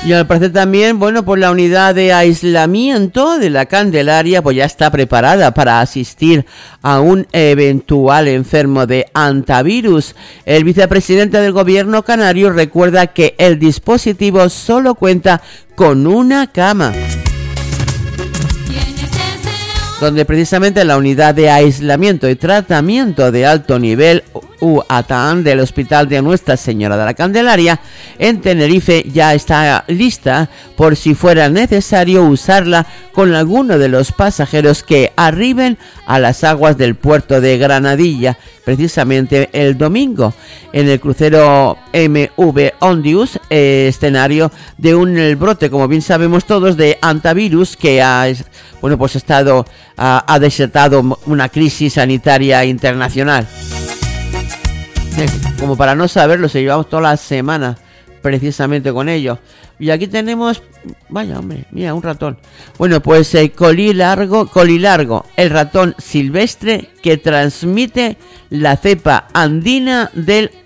Y al parecer también, bueno, pues la unidad de aislamiento de la Candelaria pues ya está preparada para asistir a un eventual enfermo de hantavirus. El vicepresidente del gobierno canario recuerda que el dispositivo solo cuenta con una cama, donde precisamente la unidad de aislamiento y tratamiento de alto nivel UATAN del Hospital de Nuestra Señora de la Candelaria en Tenerife ya está lista por si fuera necesario usarla con alguno de los pasajeros que arriben a las aguas del puerto de Granadilla, precisamente el domingo, en el crucero MV Ondius, escenario de un brote, como bien sabemos todos, de hantavirus que ha desatado una crisis sanitaria internacional. Como para no saberlo, se llevamos toda la semana precisamente con ello. Y aquí tenemos, vaya hombre, mira, un ratón. Bueno, pues colilargo, el ratón silvestre que transmite la cepa andina del